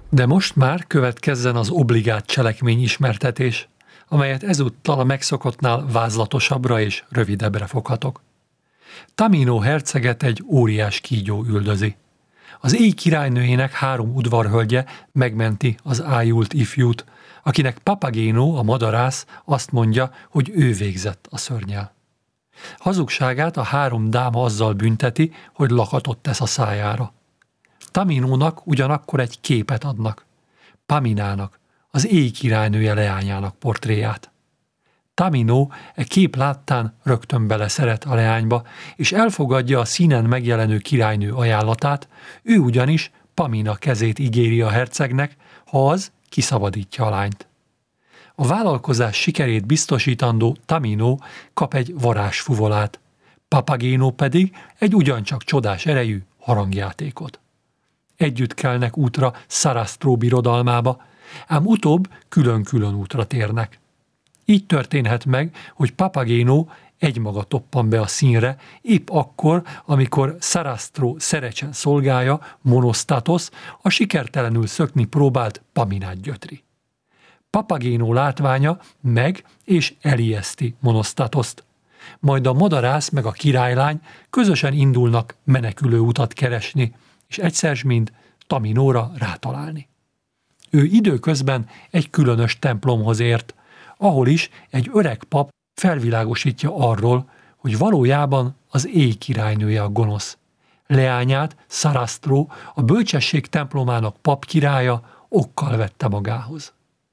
De most már következzen az obligát cselekmény ismertetés, amelyet ezúttal a megszokottnál vázlatosabbra és rövidebbre foghatok. Tamino herceget egy óriás kígyó üldözi. Az éj királynőjének 3 udvarhölgye megmenti az ájult ifjút, akinek Papageno, a madarász azt mondja, hogy ő végzett a szörnnyel. Hazugságát a 3 dáma azzal bünteti, hogy lakatot tesz a szájára. Taminónak ugyanakkor egy képet adnak. Paminának, az éj királynője leányának portréját. Tamino e kép láttán rögtön beleszeret a leányba, és elfogadja a színen megjelenő királynő ajánlatát, ő ugyanis Pamina kezét ígéri a hercegnek, ha az kiszabadítja a lányt. A vállalkozás sikerét biztosítandó Tamino kap egy varázsfuvolát, Papageno pedig egy ugyancsak csodás erejű harangjátékot. Együtt kelnek útra Sarastro birodalmába, ám utóbb külön-külön útra térnek. Így történhet meg, hogy Papageno egymaga toppan be a színre, épp akkor, amikor Sarastro szerecsen szolgája, Monostatos, a sikertelenül szökni próbált Paminát gyötri. Papageno látványa meg és elijeszti Monostatoszt. Majd a madarász meg a királylány közösen indulnak menekülő utat keresni, és egyszer-mind Taminóra rátalálni. Ő időközben egy különös templomhoz ért, ahol is egy öreg pap felvilágosítja arról, hogy valójában az éj királynője a gonosz. Leányát, Sarastro, a bölcsesség templomának pap királya okkal vette magához.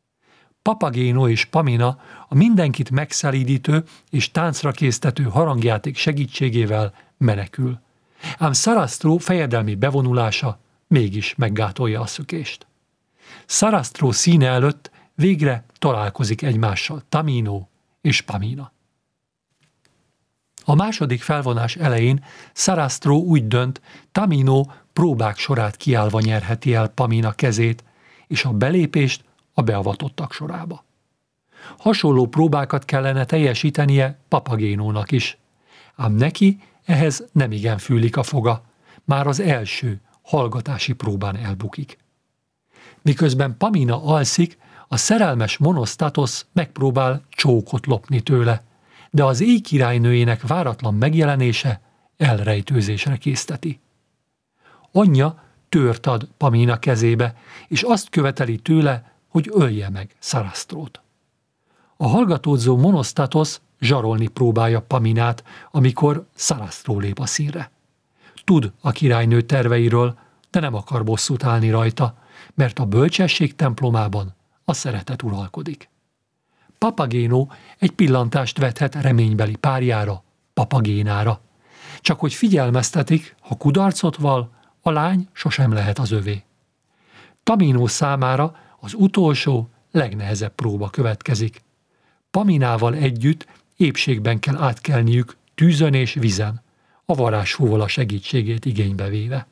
Papageno és Pamina a mindenkit megszelídítő és táncra késztető harangjáték segítségével menekül. Ám Sarastro fejedelmi bevonulása mégis meggátolja a szökést. Sarastro színe előtt végre találkozik egymással Tamino és Pamina. A második felvonás elején Sarastro úgy dönt, Tamino próbák sorát kiállva nyerheti el Pamina kezét, és a belépést a beavatottak sorába. Hasonló próbákat kellene teljesítenie Papagenónak is, ám neki ehhez nemigen fűlik a foga, már az első hallgatási próbán elbukik. Miközben Pamina alszik, a szerelmes Monostatos megpróbál csókot lopni tőle, de az éj királynőjének váratlan megjelenése elrejtőzésre készteti. Anyja tőrt ad Pamina kezébe, és azt követeli tőle, hogy ölje meg Sarastrót. A hallgatódzó Monostatos zsarolni próbálja Paminát, amikor Sarastro lép a színre. Tud a királynő terveiről, de nem akar bosszút állni rajta, mert a bölcsesség templomában a szeretet uralkodik. Papageno egy pillantást vethet reménybeli párjára, Papagénára. Csak hogy figyelmeztetik, ha kudarcot val, a lány sosem lehet az övé. Tamino számára az utolsó, legnehezebb próba következik. Paminával együtt épségben kell átkelniük tűzön és vizen, a varázsfúvola segítségét igénybe véve.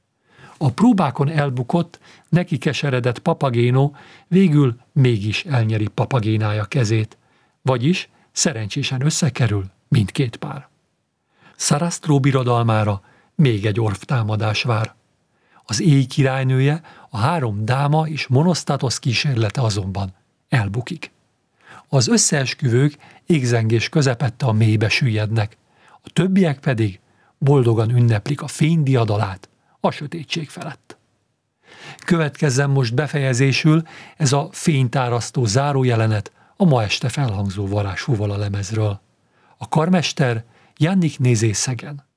A próbákon elbukott, neki keseredett Papageno végül mégis elnyeri Papagénája kezét, vagyis szerencsésen összekerül mindkét pár. Sarastro birodalmára még egy orvtámadás vár. Az éj királynője, a 3 dáma és Monostatos kísérlete azonban elbukik. Az összeesküvők égzengés közepette a mélybe süllyednek, a többiek pedig boldogan ünneplik a fény diadalát a sötétség felett. Következzen most befejezésül ez a fénytárasztó zárójelenet a ma este felhangzó varázsfúvola lemezről. A karmester Jannik Nézé Szegen.